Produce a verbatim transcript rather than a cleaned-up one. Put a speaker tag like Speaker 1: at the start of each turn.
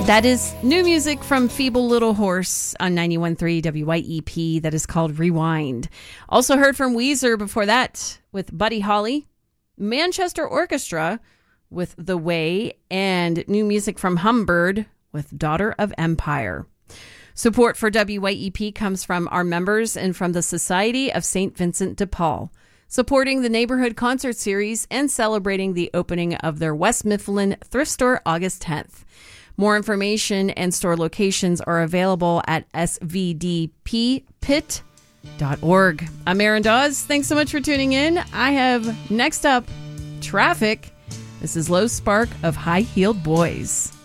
Speaker 1: That is new music from Feeble Little Horse on ninety-one point three W Y E P that is called Rewind. Also heard from Weezer before that with Buddy Holly, Manchester Orchestra with The Way, and new music from Humbird with Daughter of Empire. Support for W Y E P comes from our members and from the Society of Saint Vincent de Paul, supporting the Neighborhood Concert Series and celebrating the opening of their West Mifflin thrift store August tenth. More information and store locations are available at s v d p pit dot org. I'm Erin Dawes. Thanks so much for tuning in. I have next up Traffic. This is Low Spark of High Heeled Boys.